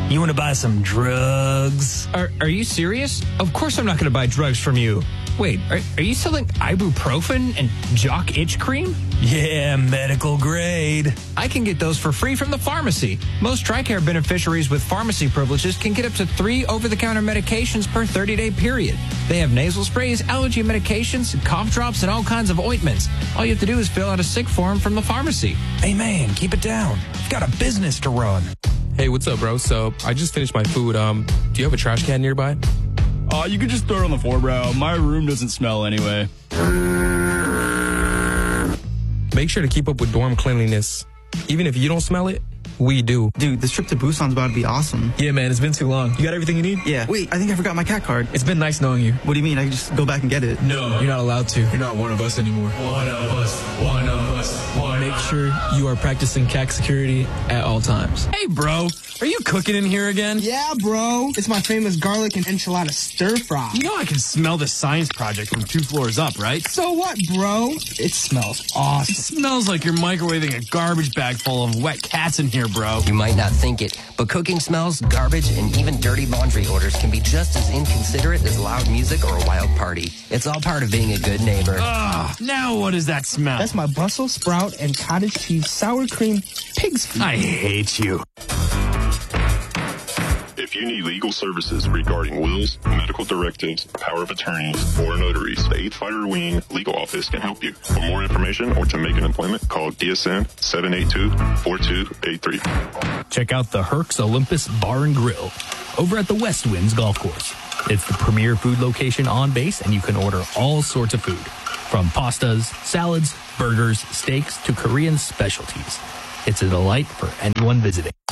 You want to buy some drugs? Are you serious? Of course I'm not going to buy drugs from you. Wait, are you selling ibuprofen and jock itch cream? Yeah, medical grade. I can get those for free from the pharmacy. Most TRICARE beneficiaries with pharmacy privileges can get up to 3 over-the-counter medications per 30-day period. They have nasal sprays, allergy medications, cough drops, and all kinds of ointments. All you have to do is fill out a sick form from the pharmacy. Hey, man, keep it down. You've got a business to run. Hey, what's up, bro? So, I just finished my food. Do you have a trash can nearby? You could just throw it on the floor, bro. My room doesn't smell anyway. Make sure to keep up with dorm cleanliness. Even if you don't smell it, we do. Dude, this trip to Busan's about to be awesome. Yeah, man, it's been too long. You got everything you need? Yeah. Wait, I think I forgot my cat card. It's been nice knowing you. What do you mean? I can just go back and get it? No, you're not allowed to. You're not one of us anymore. One of us, one of us, one Make sure you are practicing CAC security at all times. Hey, bro, are you cooking in here again? Yeah, bro. It's my famous garlic and enchilada stir fry. You know I can smell the science project from 2 floors up, right? So what, bro? It smells awesome. It smells like you're microwaving a garbage bag full of wet cats in here, bro. You might not think it, but cooking smells, garbage, and even dirty laundry orders can be just as inconsiderate as loud music or a wild party. It's all part of being a good neighbor. Now what does that smell? That's my Brussels sprout and cottage cheese sour cream pig's feet. I hate you. If you need legal services regarding wills, medical directives, power of attorneys, or notaries, the 8th Fighter Wing Legal Office can help you. For more information or to make an appointment, call DSN 782-4283. Check out the Herc's Olympus Bar and Grill over at the West Winds Golf Course. It's the premier food location on base, and you can order all sorts of food, from pastas, salads, burgers, steaks, to Korean specialties. It's a delight for anyone visiting.